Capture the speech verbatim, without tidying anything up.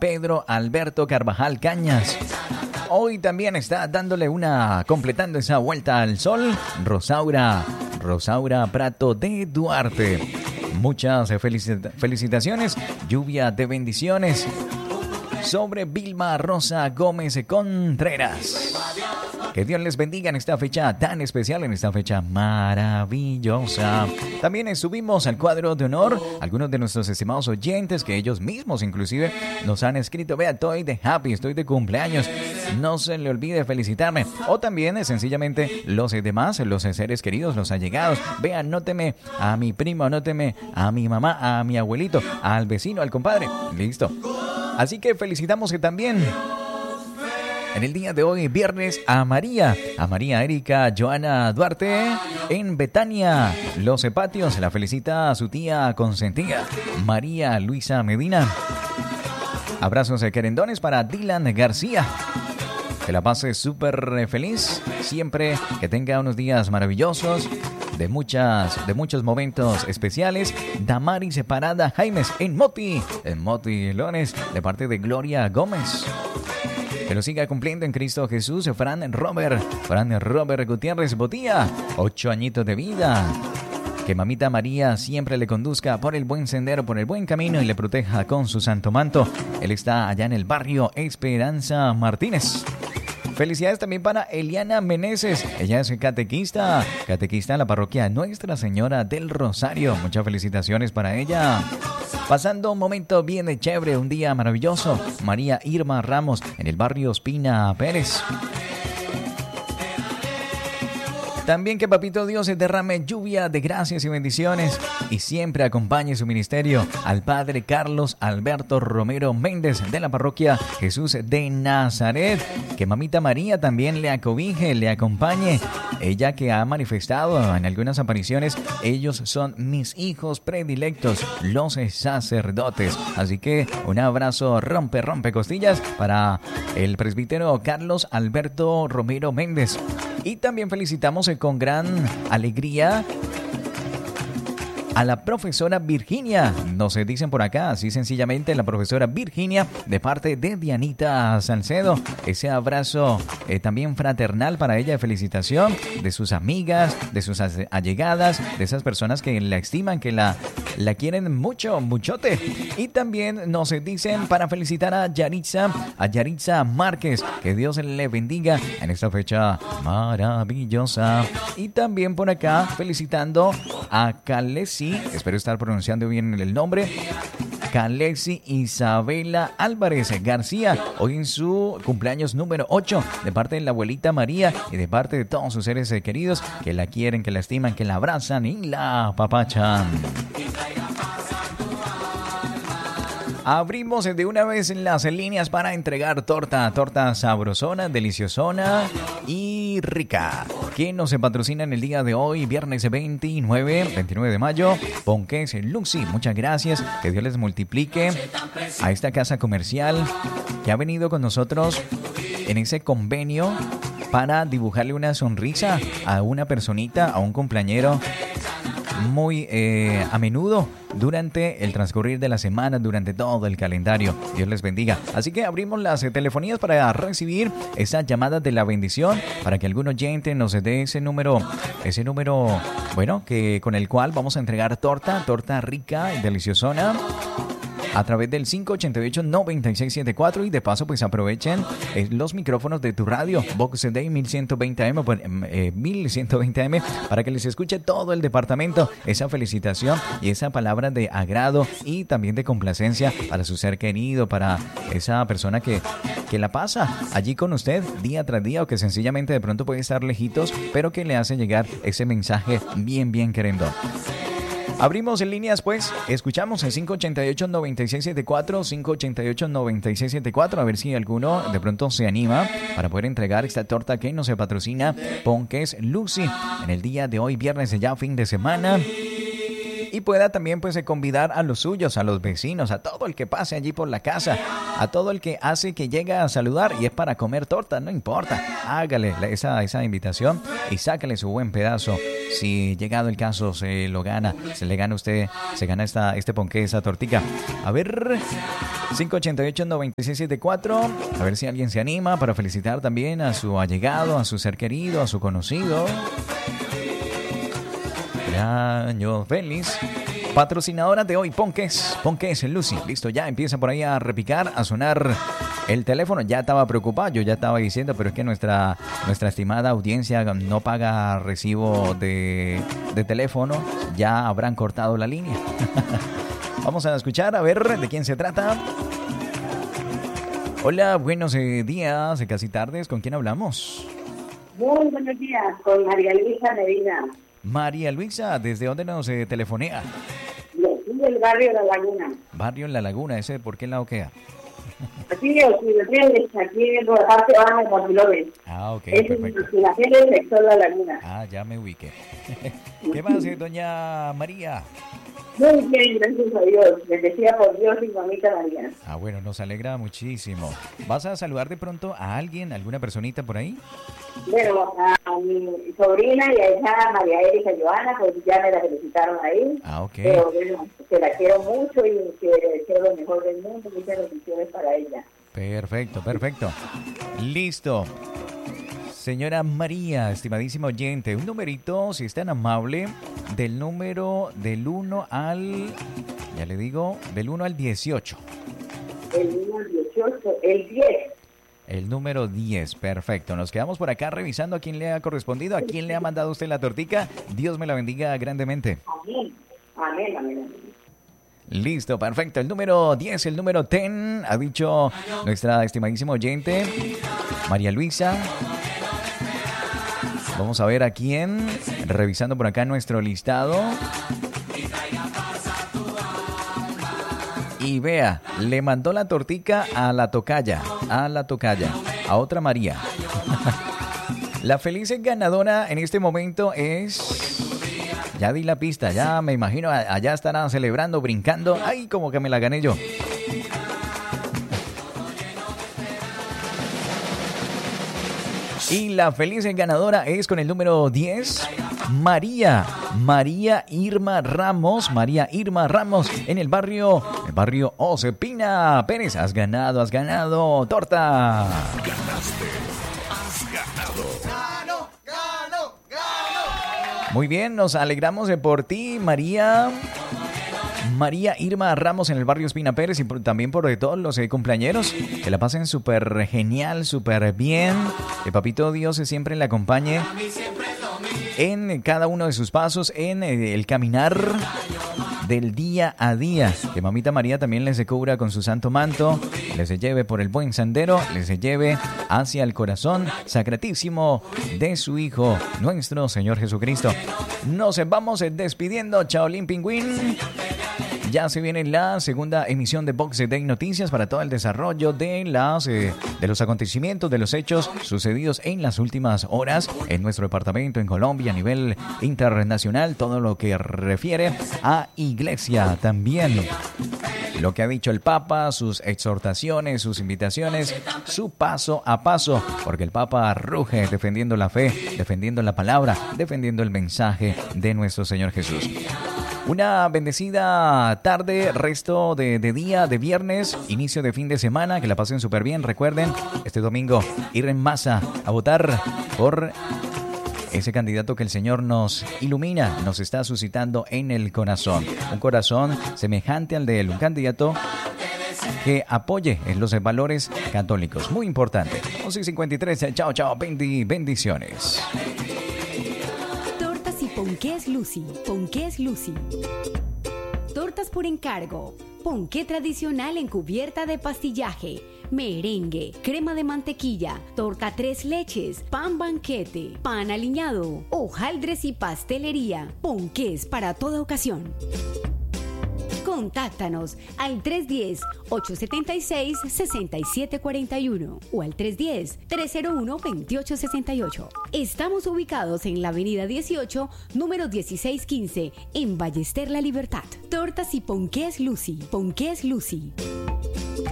Pedro Alberto Carvajal Cañas. Hoy también está dándole una, completando esa vuelta al sol, Rosaura, Rosaura Prato de Duarte. Muchas felicita- felicitaciones, lluvia de bendiciones sobre Vilma Rosa Gómez Contreras. Que Dios les bendiga en esta fecha tan especial, en esta fecha maravillosa. También subimos al cuadro de honor algunos de nuestros estimados oyentes que ellos mismos inclusive nos han escrito: vea, estoy de happy, estoy de cumpleaños, no se le olvide felicitarme. O también eh, sencillamente los demás, los seres queridos, los allegados: vea, anóteme a mi primo, anóteme a mi mamá, a mi abuelito, al vecino, al compadre. Listo. Así que felicitamos que también en el día de hoy, viernes, a María, a María Erika Joana Duarte en Betania, Los Patios. La felicita a su tía consentida, María Luisa Medina. Abrazos de querendones para Dylan García. Que la pase súper feliz, siempre que tenga unos días maravillosos, de muchas, de muchos momentos especiales. Damaris Parada Jaimes en Moti, en Moti Lones, de parte de Gloria Gómez. Que lo siga cumpliendo en Cristo Jesús, Fran Robert, Fran Robert Gutiérrez Botía, ocho añitos de vida. Que Mamita María siempre le conduzca por el buen sendero, por el buen camino y le proteja con su santo manto. Él está allá en el barrio Esperanza Martínez. Felicidades también para Eliana Meneses. Ella es catequista, catequista en la parroquia Nuestra Señora del Rosario. Muchas felicitaciones para ella. Pasando un momento bien chévere, un día maravilloso. María Irma Ramos en el barrio Espina Pérez. También que Papito Dios derrame lluvia de gracias y bendiciones y siempre acompañe su ministerio al Padre Carlos Alberto Romero Méndez de la parroquia Jesús de Nazaret. Que Mamita María también le acobije, le acompañe. Ella que ha manifestado en algunas apariciones: ellos son mis hijos predilectos, los sacerdotes. Así que un abrazo rompe, rompe costillas para el presbítero Carlos Alberto Romero Méndez. Y también felicitamos con gran alegría a la profesora Virginia. Nos dicen por acá, así sencillamente, la profesora Virginia, de parte de Dianita Salcedo. Ese abrazo eh, también fraternal para ella de felicitación, de sus amigas, de sus allegadas, de esas personas que la estiman, que la, la quieren mucho, muchote. Y también nos dicen para felicitar a Yaritza, a Yaritza Márquez, que Dios le bendiga en esta fecha maravillosa. Y también por acá felicitando a Calesi, espero estar pronunciando bien el nombre, Calesi Isabela Álvarez García, hoy en su cumpleaños número ocho, de parte de la abuelita María y de parte de todos sus seres queridos que la quieren, que la estiman, que la abrazan y la apapachan. Abrimos de una vez las líneas para entregar torta, torta sabrosona, deliciosona y rica, que nos patrocina en el día de hoy, viernes veintinueve de mayo, Ponques Luxi. Muchas gracias, que Dios les multiplique a esta casa comercial que ha venido con nosotros en ese convenio para dibujarle una sonrisa a una personita, a un cumpleañero muy eh, a menudo durante el transcurrir de la semana, durante todo el calendario. Dios les bendiga. Así que abrimos las eh, telefonías para recibir esa llamada de la bendición, para que algún oyente nos dé ese número, ese número, bueno, que con el cual vamos a entregar torta, torta rica y deliciosona, a través del cinco ocho ocho, nueve seis siete cuatro. Y de paso pues aprovechen eh, los micrófonos de tu radio Vox Day mil ciento veinte A M, pues, eh, mil ciento veinte A M, para que les escuche todo el departamento esa felicitación y esa palabra de agrado y también de complacencia para su ser querido, para esa persona que, que la pasa allí con usted día tras día, o que sencillamente de pronto puede estar lejitos, pero que le hace llegar ese mensaje bien bien querendo. Abrimos en líneas, pues, escuchamos en cinco ocho ocho, nueve seis siete cuatro, cinco ocho ocho, nueve seis siete cuatro, a ver si alguno de pronto se anima para poder entregar esta torta que nos patrocina Ponques Luxi en el día de hoy, viernes ya fin de semana. Y pueda también pues convidar a los suyos, a los vecinos, a todo el que pase allí por la casa, a todo el que hace que llegue a saludar y es para comer torta, no importa, hágale esa, esa invitación y sácale su buen pedazo, si llegado el caso se lo gana, se le gana a usted, se gana esta, este ponqué, esta tortica. A ver, cinco ocho ocho, nueve seis siete cuatro, a ver si alguien se anima para felicitar también a su allegado, a su ser querido, a su conocido. Año feliz. Patrocinadora de hoy, Ponques. Ponques, Lucy. Listo, ya empieza por ahí a repicar, a sonar el teléfono. Ya estaba preocupado, yo ya estaba diciendo, pero es que nuestra, nuestra estimada audiencia no paga recibo de, de teléfono. Ya habrán cortado la línea. Vamos a escuchar, a ver de quién se trata. Hola, buenos eh, días, eh, casi tardes. ¿Con quién hablamos? Muy buenos días, con María Luisa Medina. María Luisa, ¿desde dónde nos eh, telefonea? Del barrio La Laguna. Barrio La Laguna, ¿ese por qué lado queda? Aquí, aquí en la parte baja de Montilobes. Ah, ok, es perfecto. La gente del sector La Laguna. Ah, ya me ubiqué. ¿Qué más, eh, doña María? Muy bien, gracias a Dios. Bendecida por Dios y mamita María. Ah, bueno, nos alegra muchísimo. ¿Vas a saludar de pronto a alguien, alguna personita por ahí? Bueno, a mi sobrina y a ella, María Erika Joana, pues ya me la felicitaron ahí. Ah, ok. Pero bueno, que la quiero mucho y que deseo lo mejor del mundo. Muchas bendiciones para ella. Perfecto, perfecto. Listo. Señora María, estimadísima oyente, un numerito, si es tan amable, del número del uno al, ya le digo, del uno al dieciocho. El uno al dieciocho, el diez. El número diez, perfecto. Nos quedamos por acá revisando a quién le ha correspondido, a quién le ha mandado usted la tortica. Dios me la bendiga grandemente. Amén, amén, amén. Listo, perfecto. El número diez, el número diez, ha dicho nuestra estimadísima oyente, María Luisa. Vamos a ver a quién, revisando por acá nuestro listado. Y vea, le mandó la tortica a la tocaya, a la tocaya, a otra María. La feliz ganadora en este momento es... Ya di la pista, ya me imagino, allá estarán celebrando, brincando. ¡Ay, como que me la gané yo! Y la feliz ganadora es con el número diez, María, María Irma Ramos, María Irma Ramos, en el barrio, el barrio Osepina Pérez. Has ganado, has ganado torta. Ganaste, has ganado. Gano, gano, gano. Muy bien, nos alegramos de por ti, María. María Irma Ramos en el barrio Espina Pérez y por, también por de todos los eh, cumpleañeros. Que la pasen súper genial, súper bien. Que Papito Dios siempre le acompañe en cada uno de sus pasos, en eh, el caminar del día a día. Que Mamita María también les cubra con su santo manto, les lleve por el buen sendero, les lleve hacia el corazón sacratísimo de su Hijo, nuestro Señor Jesucristo. Nos vamos despidiendo, Chaolín Pingüín. Ya se viene la segunda emisión de Box Day Noticias para todo el desarrollo de las eh, de los acontecimientos, de los hechos sucedidos en las últimas horas en nuestro departamento, en Colombia, a nivel internacional, todo lo que refiere a Iglesia también. Lo que ha dicho el Papa, sus exhortaciones, sus invitaciones, su paso a paso, porque el Papa ruge defendiendo la fe, defendiendo la palabra, defendiendo el mensaje de nuestro Señor Jesús. Una bendecida tarde, resto de, de día, de viernes, inicio de fin de semana, que la pasen súper bien. Recuerden, este domingo ir en masa a votar por ese candidato que el Señor nos ilumina, nos está suscitando en el corazón. Un corazón semejante al de él, un candidato que apoye en los valores católicos. Muy importante. once y cincuenta y tres, chao, chao, bendi, bendiciones. Ponqués Lucy, Ponqués Lucy. Tortas por encargo. Ponqué tradicional en cubierta de pastillaje, merengue, crema de mantequilla, torta tres leches, pan banquete, pan aliñado, hojaldres y pastelería. Ponqués para toda ocasión. Contáctanos al tres uno cero, ocho siete seis, seis siete cuatro uno o al tres uno cero, tres cero uno, dos ocho seis ocho. Estamos ubicados en la avenida dieciocho, número dieciséis quince, en Ballester La Libertad. Tortas y Ponqués Lucy. Ponqués Lucy.